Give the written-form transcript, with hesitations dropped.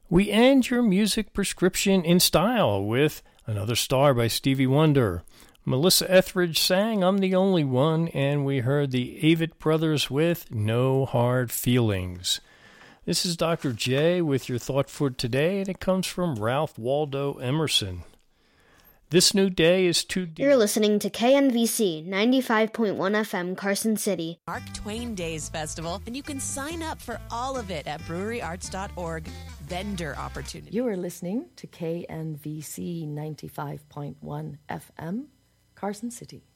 We end your music prescription in style with Another Star by Stevie Wonder. Melissa Etheridge sang I'm the Only One, and we heard the Avett Brothers with No Hard Feelings. This is Dr. J with your thought for today, and it comes from Ralph Waldo Emerson. This new day is too deep. You're listening to KNVC 95.1 FM, Carson City. Mark Twain Days Festival, and you can sign up for all of it at breweryarts.org. Vendor opportunity. You are listening to KNVC 95.1 FM, Carson City.